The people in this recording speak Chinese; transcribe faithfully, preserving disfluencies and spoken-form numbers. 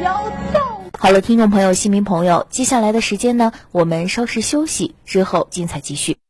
要走。 好了，听众朋友、新民朋友，接下来的时间呢，我们稍事休息，之后精彩继续。